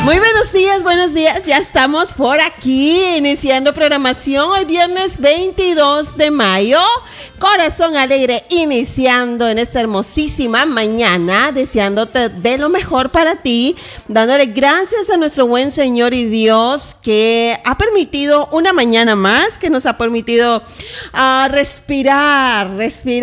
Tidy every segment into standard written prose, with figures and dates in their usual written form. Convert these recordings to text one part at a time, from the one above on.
Muy buenos días, ya estamos por aquí iniciando programación hoy viernes 22 de mayo, corazón alegre iniciando en esta hermosísima mañana, deseándote de lo mejor para ti, dándole gracias a nuestro buen Señor y Dios que ha permitido una mañana más, que nos ha permitido respirar.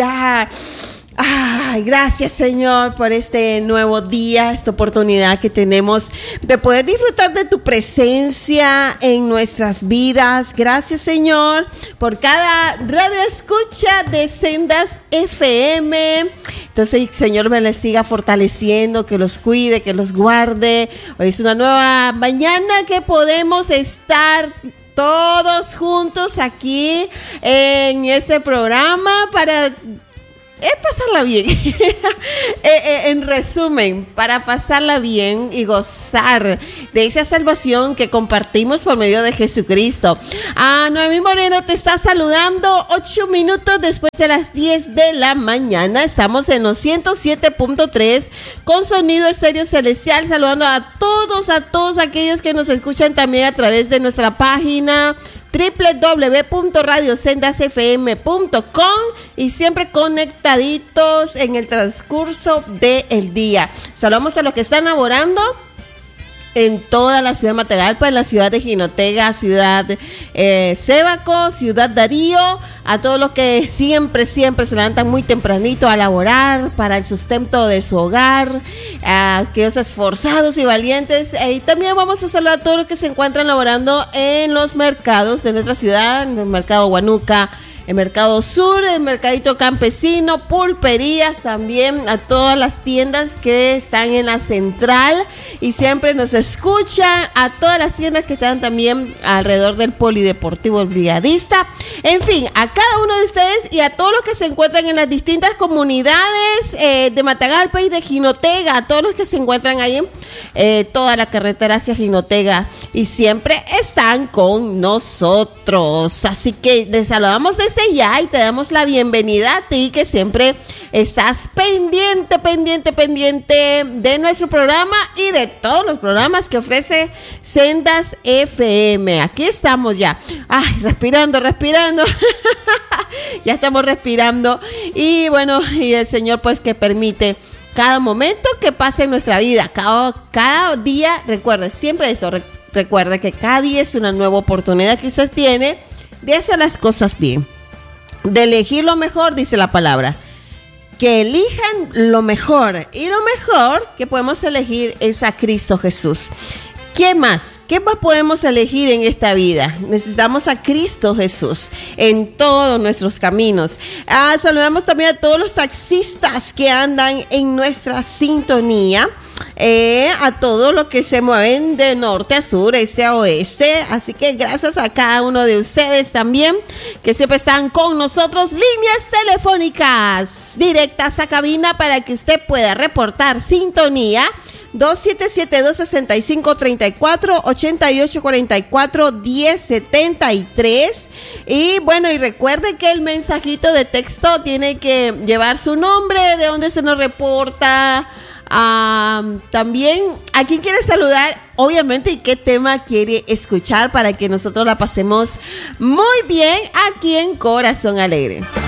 Ay, gracias Señor por este nuevo día, esta oportunidad que tenemos de poder disfrutar de tu presencia en nuestras vidas. Gracias Señor por cada radio escucha de Sendas FM. Entonces Señor me les siga fortaleciendo, que los cuide, que los guarde. Hoy es una nueva mañana que podemos estar todos juntos aquí en este programa para pasarla bien. En resumen, para pasarla bien y gozar de esa salvación que compartimos por medio de Jesucristo. Noemí Moreno te está saludando 8 minutos después de las 10 de la mañana. Estamos en los 107.3 con sonido estéreo celestial, saludando a todos aquellos que nos escuchan también a través de nuestra página www.radiosendasfm.com y siempre conectaditos en el transcurso del día. Saludamos a los que están laborando en toda la ciudad de Matagalpa, en la ciudad de Jinotega, ciudad Sébaco, ciudad Darío, a todos los que siempre se levantan muy tempranito a laborar para el sustento de su hogar, a aquellos esforzados y valientes. Y también vamos a saludar a todos los que se encuentran laborando en los mercados de nuestra ciudad, en el mercado Huanuca, el Mercado Sur, el Mercadito Campesino, pulperías también, a todas las tiendas que están en la central y siempre nos escuchan, a todas las tiendas que están también alrededor del Polideportivo El Brigadista, en fin, a cada uno de ustedes y a todos los que se encuentran en las distintas comunidades de Matagalpa y de Jinotega, a todos los que se encuentran ahí toda la carretera hacia Jinotega y siempre están con nosotros, así que les saludamos desde ya y te damos la bienvenida a ti que siempre estás pendiente de nuestro programa y de todos los programas que ofrece Sendas FM. Aquí estamos ya, respirando ya estamos respirando y bueno, y el Señor pues que permite cada momento que pase en nuestra vida, cada día, recuerde siempre eso, recuerda que cada día es una nueva oportunidad que usted tiene de hacer las cosas bien, de elegir lo mejor, dice la palabra, que elijan lo mejor, y lo mejor que podemos elegir es a Cristo Jesús. ¿Qué más podemos elegir en esta vida? Necesitamos a Cristo Jesús en todos nuestros caminos. Saludamos también a todos los taxistas que andan en nuestra sintonía, a todos los que se mueven de norte a sur, este a oeste. Así que gracias a cada uno de ustedes también que siempre están con nosotros. Líneas telefónicas directas a cabina para que usted pueda reportar sintonía. 2772-6534, 8844-1073. Y bueno, y recuerde que el mensajito de texto tiene que llevar su nombre, de dónde se nos reporta, también a quién quiere saludar, obviamente, y qué tema quiere escuchar para que nosotros la pasemos muy bien aquí en Corazón Alegre.